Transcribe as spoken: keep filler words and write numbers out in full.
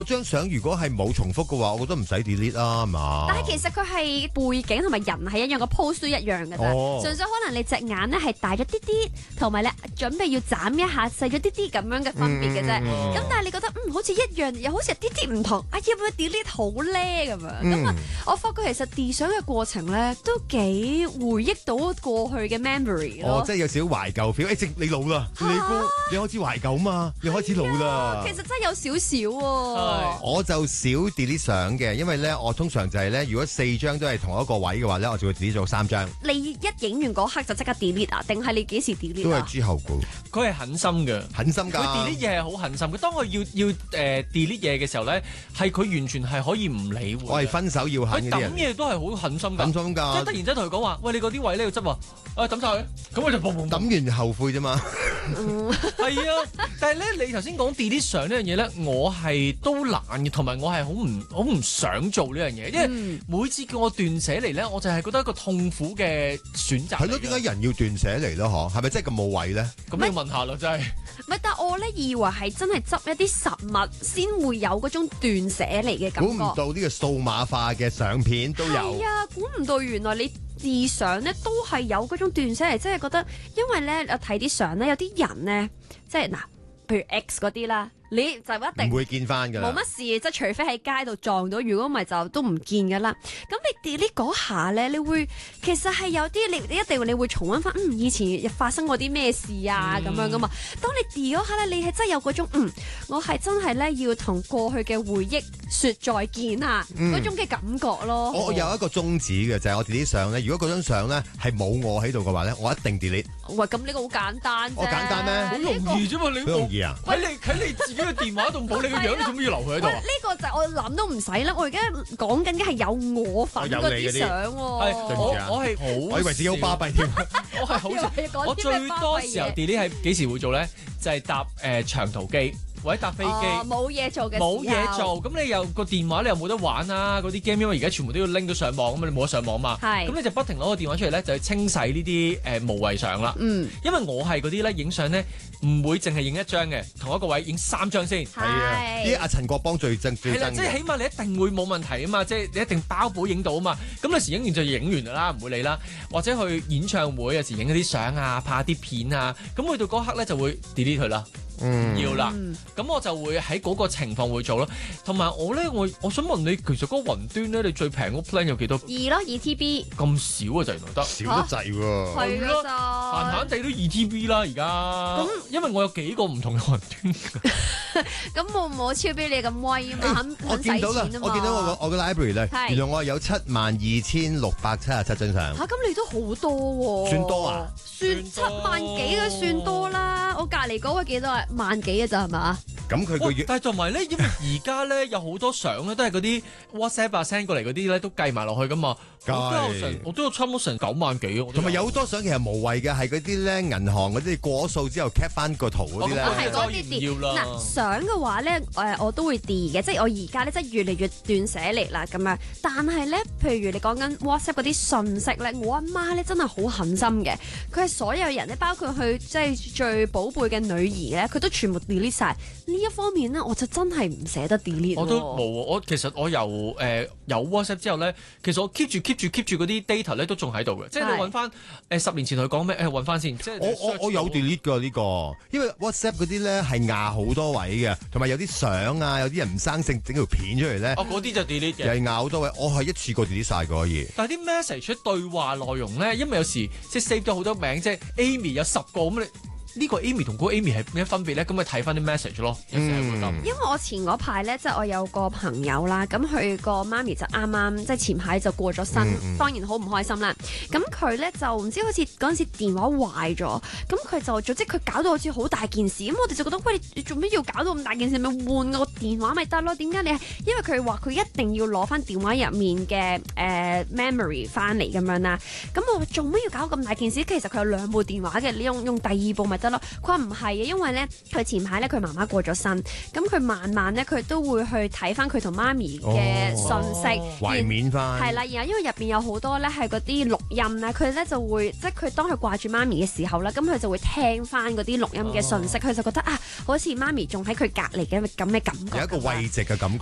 張相如果係冇重複嘅話，我覺得唔使 delete 啦，係嘛？ 但係其實佢係背景同埋人係一樣，個 pose 都一樣嘅啫。 哦純粹可能你隻眼咧係大咗啲啲，同埋你準備要眨一下細咗啲啲咁樣嘅分別嘅啫。咁、 嗯嗯、 但係你覺得嗯好似一樣，又好似有啲啲唔同，啊要唔要 delete 好咧咁樣？咁啊、嗯，我發覺其實 delete 相嘅過程咧都幾回憶到過去嘅 memory 咯。 哦，即係有少少懷舊 feel。誒、欸，正你老啦，你估你開始懷舊嘛？你開始老啦。 其實真係有少少喎。 我就少 delete 相嘅，因為咧我通常就係咧，如果四張都係同一個位嘅話咧，我就會 delete 咗三張。 你一影完嗰刻就即刻 delete 啊？定係你幾時 delete 都啊？ 係之後嘅。 佢係狠心嘅， 狠心㗎。 佢 delete 嘢係好狠心嘅。當佢要要誒、呃、delete 嘢嘅時候咧，係佢完全係可以唔理會。 我係分手要狠佢抌嘢都係好狠心㗎。 狠心㗎。 即係突然之間同佢講話，喂，你嗰啲位咧要執喎，啊抌晒佢，咁我就砰砰抌完後悔啫嘛。 係啊，但係咧，你頭先講 delete 相呢樣嘢咧，我係都難嘅，同埋我係好唔好唔想做呢樣嘢，因為每次叫我斷捨離咧，我就係覺得一個痛苦嘅選擇。 係咯，點解人要斷捨離咧？嗬，係咪真係咁冇位咧？ 咁你要問下咯，真係。 唔係，但我咧以為係真係執一啲實物先會有嗰種斷捨離嘅感覺。 估唔到呢個數碼化嘅相片都有。 係啊，估唔到原來你自相咧都係有嗰種斷捨離，即係覺得，因為咧我睇啲相咧，有啲人咧，即係嗱，譬如 X 嗰啲啦。你就一定唔會見翻㗎啦， 冇乜事，即係除非喺街度撞到，如果唔係就都唔見㗎啦。咁你 delete 嗰下咧，你會其實係有啲你你一定你會重溫翻，嗯以前發生過啲咩事啊咁、嗯、樣噶嘛。當你 delete 嗰下咧，你係真係有嗰種嗯，我係真係咧要同過去嘅回憶說再見啊嗰、嗯、種嘅感覺咯。 我有一個宗旨嘅就係、是、我 delete 相咧，如果嗰張相咧係冇我喺度嘅話咧，我一定 delete。 喂，咁呢個好簡單啫。 我簡單咩？ 好容易啫嘛，你好容易啊？ 喺你喺你自己嘅電話度冇你個樣，你做咩要留佢喺度？ 呢、這個就我諗都唔使啦。我而家講緊嘅係有我份嗰啲相喎。 我我係好， 我以為自己好巴閉添。 我係好，我最多時候 delete 係幾時會做咧？就係、是、搭誒、呃、長途機。或者搭飛機冇嘢、哦、做嘅， 冇嘢做，咁你又個電話你又冇得玩啊！嗰啲 game 因為而家全部都要拎到上網，咁你冇得上網嘛？係，咁你就不停攞個電話出嚟咧，就去清洗呢啲誒無謂相啦。嗯，因為我係嗰啲咧影相咧，唔會淨係影一張嘅，同一個位影三張先。係啊，啲阿陳國邦最憎最憎。係啦， 即係起碼你一定會冇問題啊嘛，即係你一定包保影到啊嘛。咁有時影完就影完㗎啦，唔會理啦。或者去演唱會有時影嗰啲相啊，拍啲片啊，咁去到嗰刻咧就會 delete 佢啦。嗯，要啦，咁我就會喺嗰個情況會做咯。同埋我咧，我我想問你，其實嗰個雲端咧，你最平嗰 plan 有幾多？ 二咯，二 T B。咁少啊，就原來得少得滯喎。 係咯， 閒閒地都二 T B 啦，而家。咁因為我有幾個唔同嘅雲端。 咁冇冇超比你咁威啊嘛？ 我見到啦，我見到我個我個 library 咧，原來我有七萬二千六百七十七張相。 嚇，咁你都好多喎。 算多啊？ 算七萬幾嘅算多啦。我隔離嗰個幾多啊？萬幾嘅咋係嘛？ 咁佢個月， 但係同埋咧，因為而家咧有好多相咧，都係嗰啲 WhatsApp 啊 send 過嚟嗰啲咧，都計埋落去噶嘛。我都有成，我都有差唔多成九萬幾。 同埋有好多相其實無謂嘅，係嗰啲咧銀行嗰啲過數之後 cap 翻個圖嗰啲咧。 我係嗰啲啲。嗱，相嘅話咧，誒我都會 delete 嘅，即係我而家咧，即係越嚟越斷捨離啦咁樣。但係咧，譬如你講緊 WhatsApp 嗰啲信息咧，我阿媽咧真係好狠心嘅。佢係所有人咧，包括佢即係最寶貝嘅女兒咧，佢都全部 delete 晒。呢一方面咧，我就真係唔捨得 delete。 我都冇，我其實我由誒、呃、有 WhatsApp 之後咧，其實我 keep 住 keep 住 keep 住嗰啲 data 咧都仲喺度嘅，即係你揾翻誒十年前同佢講咩誒揾翻先。即係我我我有 delete 㗎呢個，因為 WhatsApp 嗰啲咧係壓好多位嘅，同埋有啲相啊，有啲人唔生性整條片出嚟咧。 哦，嗰啲就 delete 嘅。又係壓好多位，我係一次過 delete 晒嘅可以。 但係啲 message 對話內容咧，因為有時即係 save 咗好多名，即係 Amy 有十個咁你。呢個 Amy 同嗰個 Amy 係咩分別咧？咁咪睇翻啲 message 咯。有時係會咁。 因為我前嗰排咧，即係我有個朋友啦，咁佢個媽咪就啱啱即係前排就過咗身，嗯嗯當然好唔開心啦。咁佢咧就唔知好似嗰陣時電話壞咗，咁佢就總之佢搞到好似好大件事，咁我哋就覺得喂，你做咩要搞到咁大件事？咪換個電話咪得咯？點解你？因為佢話佢一定要攞翻電話入面嘅誒、呃、memory 翻嚟咁樣啦。咁我做咩要搞咁大件事？其實佢有兩部電話嘅，你用用第二部咪得咯。佢話唔係嘅，因為咧佢前排咧佢媽媽過咗身，咁佢晚晚咧佢都會去睇翻佢同媽咪嘅信息， 懷緬翻。 係啦，然後因為入邊有好多咧係嗰啲錄音咧，佢咧就會即係佢當佢掛住媽咪嘅時候咧，咁佢就會聽翻嗰啲錄音嘅信息，佢、哦、就覺得啊，好似媽咪仲喺佢隔離嘅咁嘅感覺。 有一個慰藉嘅感覺。